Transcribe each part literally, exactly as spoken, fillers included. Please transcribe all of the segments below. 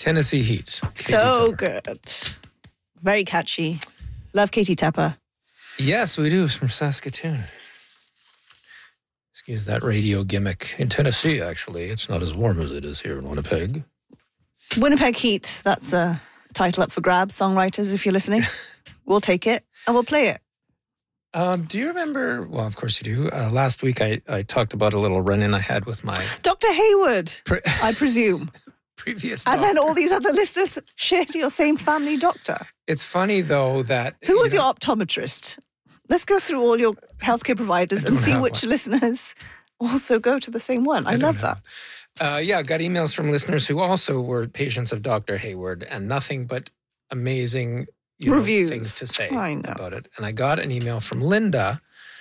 Tennessee Heat. Katie So Tepper. good. Very catchy. Love Katie Tepper. Yes, we do. It's from Saskatoon. Excuse that radio gimmick. In Tennessee, actually, it's not as warm as it is here in Winnipeg. Winnipeg Heat. That's the title up for grabs, songwriters, if you're listening. We'll take it and we'll play it. Um, do you remember, well, of course you do, uh, last week I, I talked about a little run-in I had with my... Doctor Hayward, Pre- I presume. previous And doctor. then all these other listeners shared your same family doctor. It's funny, though, that... Who was you know, your optometrist? Let's go through all your healthcare providers I and don't see have which one. listeners also go to the same one. I, don't love have that. Uh, yeah, I got emails from listeners who also were patients of Doctor Hayward and nothing but amazing you know, Reviews. things to say I know. about it. And I got an email from Linda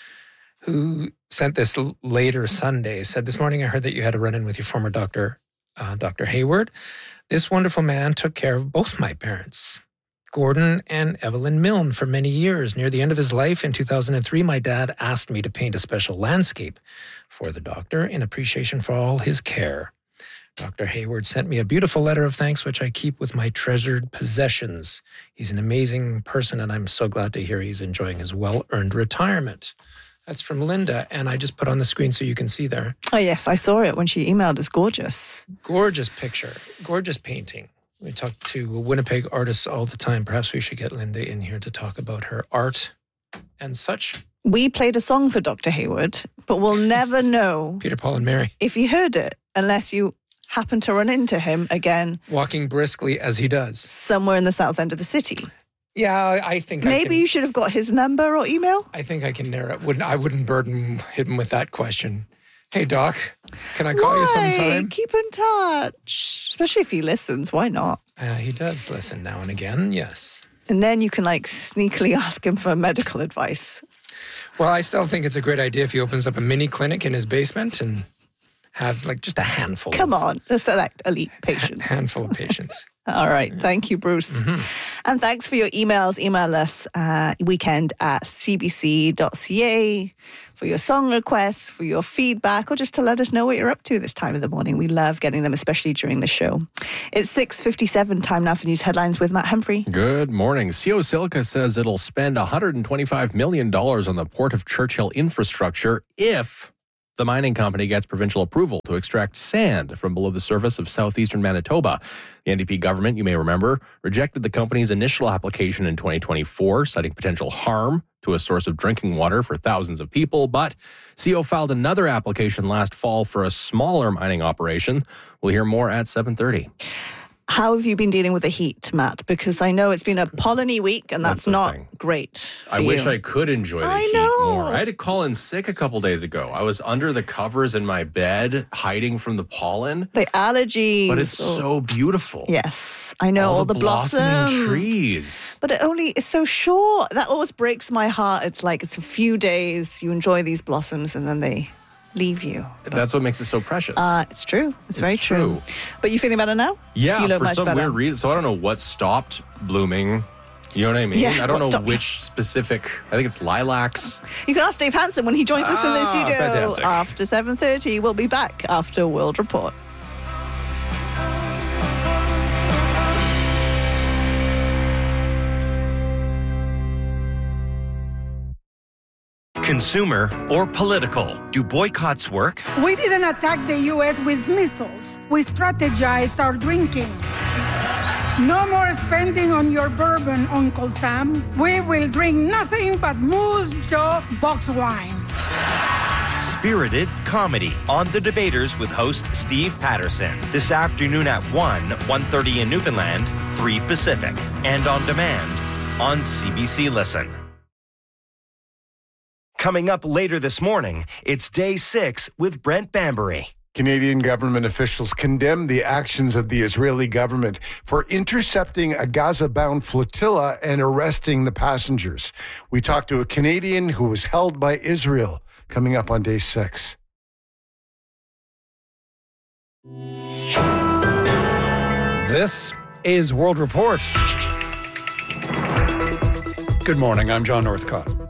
who sent this l- later Sunday, said, this morning I heard that you had a run-in with your former doctor, uh, Doctor Hayward. This wonderful man took care of both my parents, Gordon and Evelyn Milne, for many years. Near the end of his life in two thousand three, my dad asked me to paint a special landscape for the doctor in appreciation for all his care. Doctor Hayward sent me a beautiful letter of thanks, which I keep with my treasured possessions. He's an amazing person, and I'm so glad to hear he's enjoying his well-earned retirement. That's from Linda, and I just put on the screen so you can see there. Oh, yes, I saw it when she emailed us. Gorgeous. Gorgeous picture, gorgeous painting. We talk to Winnipeg artists all the time. Perhaps we should get Linda in here to talk about her art and such. We played a song for Doctor Hayward, but we'll never know Peter, Paul, and Mary. if you heard it unless you happen to run into him again Walking briskly as he does. somewhere in the south end of the city. Yeah, I think I Maybe can, you should have got his number or email. I think I can narrow it. Wouldn't, I wouldn't burden him with that question. Hey, Doc, can I call Why? you sometime? Keep in touch, especially if he listens. Why not? Uh, he does listen now and again, yes. And then you can like sneakily ask him for medical advice. Well, I still think it's a great idea if he opens up a mini clinic in his basement and have like just a handful. Come of, on, the select elite patients. handful of patients. All right. Thank you, Bruce. Mm-hmm. And thanks for your emails. Email us uh, weekend at c b c dot c a for your song requests, for your feedback, or just to let us know what you're up to this time of the morning. We love getting them, especially during the show. It's six fifty-seven, time now for news headlines with Matt Humphrey. Good morning. C O Silica says it'll spend one hundred twenty-five million dollars on the Port of Churchill infrastructure if the mining company gets provincial approval to extract sand from below the surface of southeastern Manitoba. The N D P government, you may remember, rejected the company's initial application in twenty twenty-four, citing potential harm to a source of drinking water for thousands of people. But C O filed another application last fall for a smaller mining operation. We'll hear more at seven thirty. How have you been dealing with the heat, Matt? Because I know it's been a polleny week and that's, That's the not thing. great for I wish you. I could enjoy the I heat know. more. I had to call in sick a couple days ago. I was under the covers in my bed, hiding from the pollen. The allergies. But it's oh, so beautiful. Yes, I know, all, all the, the blossoming blossom. trees. But it only is so short. That always breaks my heart. It's like it's a few days, you enjoy these blossoms and then they leave you. That's what makes it so precious. Uh, it's true. It's, It's very true. true. But you feeling better now? yeah, you look for much some better. weird reason. So I don't know what stopped blooming. You know what I mean? Yeah, I don't what know stopped- which specific. I think it's lilacs. You can ask Dave Hansen when he joins us in the Ah, studio fantastic. after seven thirty. We'll be back after World Report. Consumer or political? Do boycotts work? We didn't attack the U S with missiles. We strategized our drinking. No more spending on your bourbon, Uncle Sam. We will drink nothing but Moose Jaw box wine. Spirited comedy on The Debaters with host Steve Patterson. This afternoon at one, one thirty in Newfoundland, three Pacific. And on demand on C B C Listen. Coming up later this morning, it's Day six with Brent Bambury. Canadian government officials condemned the actions of the Israeli government for intercepting a Gaza-bound flotilla and arresting the passengers. We talked to a Canadian who was held by Israel, coming up on Day six. This is World Report. Good morning, I'm John Northcott.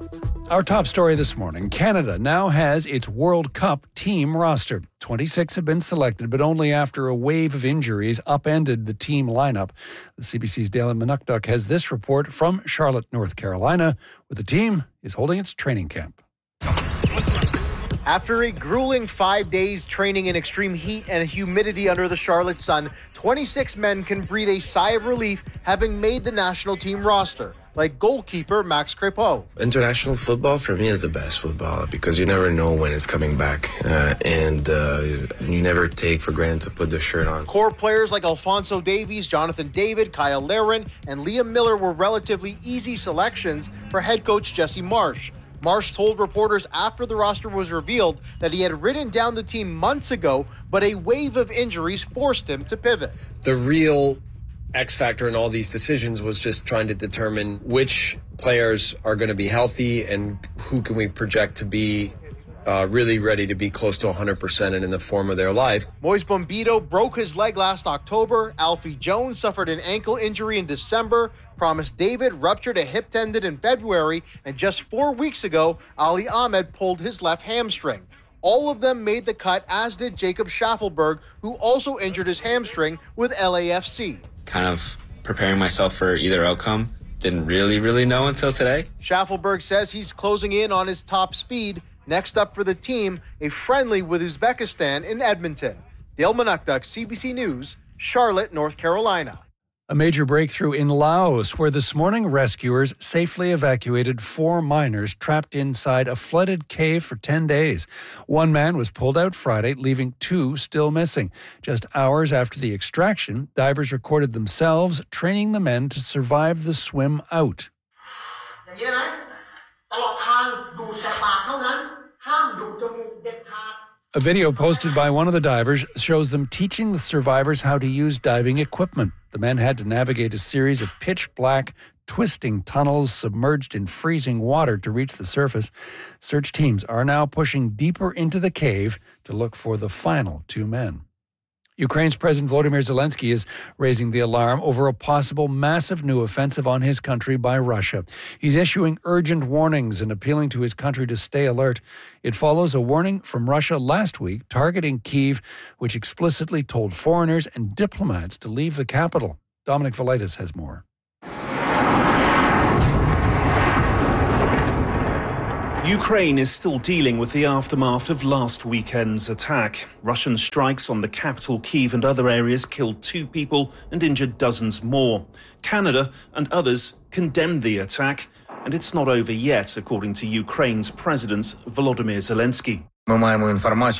Our top story this morning, Canada now has its World Cup team roster. twenty-six have been selected, but only after a wave of injuries upended the team lineup. The C B C's Dale Manukduk has this report from Charlotte, North Carolina, where the team is holding its training camp. After a grueling five days training in extreme heat and humidity under the Charlotte sun, twenty-six men can breathe a sigh of relief having made the national team roster, like goalkeeper Max Crepeau. International football for me is the best football because you never know when it's coming back uh, and uh, you never take for granted to put the shirt on. Core players like Alphonso Davies, Jonathan David, Kyle Larin, and Liam Miller were relatively easy selections for head coach Jesse Marsch. Marsch told reporters after the roster was revealed that he had written down the team months ago, but a wave of injuries forced him to pivot. The real X factor in all these decisions was just trying to determine which players are going to be healthy and who can we project to be uh, really ready to be close to one hundred percent and in the form of their life. Moise Bombito broke his leg last October. Alfie Jones suffered an ankle injury in December. Promise David ruptured a hip tendon in February. And just four weeks ago, Ali Ahmed pulled his left hamstring. All of them made the cut, as did Jacob Schaffelberg, who also injured his hamstring with L A F C. Kind of preparing myself for either outcome. Didn't really, really know until today. Schaffelberg says he's closing in on his top speed. Next up for the team, a friendly with Uzbekistan in Edmonton. Dale Manukduk, C B C News, Charlotte, North Carolina. A major breakthrough in Laos, where this morning rescuers safely evacuated four miners trapped inside a flooded cave for ten days. One man was pulled out Friday, leaving two still missing. Just hours after the extraction, divers recorded themselves training the men to survive the swim out. A video posted by one of the divers shows them teaching the survivors how to use diving equipment. The men had to navigate a series of pitch black, twisting tunnels submerged in freezing water to reach the surface. Search teams are now pushing deeper into the cave to look for the final two men. Ukraine's President Volodymyr Zelensky is raising the alarm over a possible massive new offensive on his country by Russia. He's issuing urgent warnings and appealing to his country to stay alert. It follows a warning from Russia last week targeting Kyiv, which explicitly told foreigners and diplomats to leave the capital. Dominic Velitis has more. Ukraine is still dealing with the aftermath of last weekend's attack. Russian strikes on the capital Kyiv and other areas killed two people and injured dozens more. Canada and others condemned the attack, and it's not over yet, according to Ukraine's President Volodymyr Zelensky.